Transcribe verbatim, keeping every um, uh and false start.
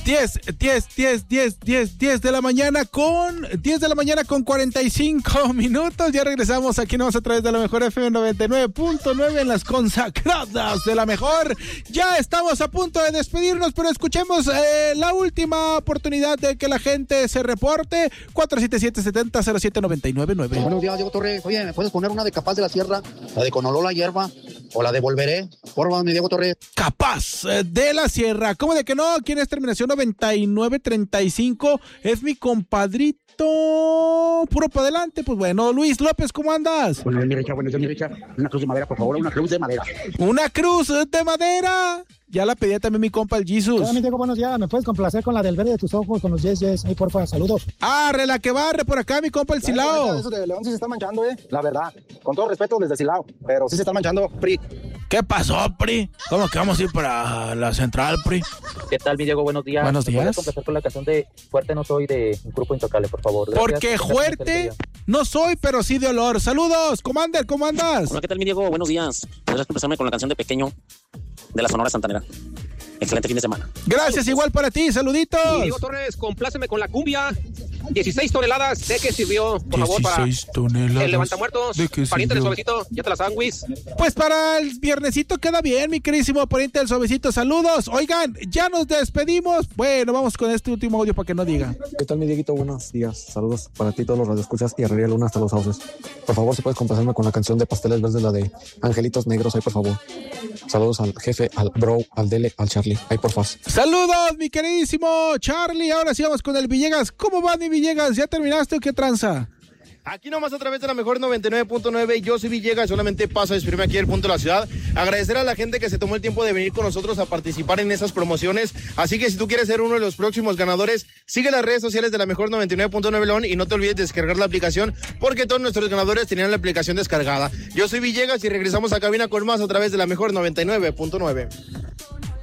diez, diez, diez, diez, diez, diez de la mañana con diez de la mañana con cuarenta y cinco minutos. Ya regresamos aquí nomás a través de la mejor F M noventa y nueve punto nueve en las consagradas de la mejor. Ya estamos a punto de despedirnos, pero escuchemos eh, la última oportunidad de que la gente se reporte. cuatro siete siete, siete cero, cero siete nueve nueve nueve. Buenos días, Diego Torres. Oye, ¿me puedes poner una de Capaz de la Sierra? La de Con olor a hierba o la de Volveré. Por favor, mi Diego Torres. Capaz de la Sierra. ¿Cómo de que no? ¿Quién es terminación noventa y nueve treinta y cinco? Es mi compadrito. Puro para adelante. Pues bueno, Luis López, ¿cómo andas? Buenos días, mi Richa. Buenos días, mi Richa. Una cruz de madera, por favor. Una cruz de madera. Una cruz de madera. Ya la pedía también mi compa el Jesus. Hola, mi Diego, buenos días. ¿Me puedes complacer con la del verde de tus ojos, con los yes, yes? Ahí, porfa, saludos. Arre, la que barre por acá, mi compa el Silao. Eso de León sí se está manchando, eh. La verdad. Con todo respeto desde Silao. Pero sí se está manchando, P R I. ¿Qué pasó, P R I? ¿Cómo que vamos a ir para la central, P R I? ¿Qué tal, mi Diego? Buenos días. Buenos días. ¿Me puedes complacer con la canción de Fuerte no soy de Grupo Intocable, por favor? Gracias. Porque fuerte no soy, pero sí de olor. Saludos, Commander, ¿cómo andas? Hola, ¿qué tal, mi Diego? Buenos días. ¿Podrías complacerme con la canción de Pequeño de la Sonora Santanera? Excelente fin de semana. Gracias, igual para ti, saluditos. Y Diego Torres, compláceme con la cumbia. dieciséis toneladas, ¿de qué sirvió? Por favor, para el levantamuertos, pariente del suavecito, ya te la sándwich. Pues para el viernesito queda bien, mi queridísimo pariente del suavecito. Saludos. Oigan, ya nos despedimos. Bueno, vamos con este último audio para que no diga. ¿Qué tal, mi Dieguito? Buenos días. Saludos para ti, todos los radioescuchas y Herrería Luna hasta los sauces. Por favor, si puedes complacerme con la canción de Pasteles Verdes, la de Angelitos Negros, ahí por favor. Saludos al jefe, al bro, al Dele, al Charlie. Ahí por favor. Saludos, mi queridísimo Charlie. Ahora sí vamos con el Villegas. ¿Cómo va, mi Villegas? ¿Ya terminaste o qué tranza? Aquí nomás a través de la mejor noventa y nueve punto nueve, yo soy Villegas, solamente paso a despedirme aquí del punto de la ciudad. Agradecer a la gente que se tomó el tiempo de venir con nosotros a participar en esas promociones. Así que si tú quieres ser uno de los próximos ganadores, sigue las redes sociales de la mejor noventa y nueve punto nueve León y no te olvides de descargar la aplicación porque todos nuestros ganadores tenían la aplicación descargada. Yo soy Villegas y regresamos a cabina con más a través de la mejor noventa y nueve punto nueve.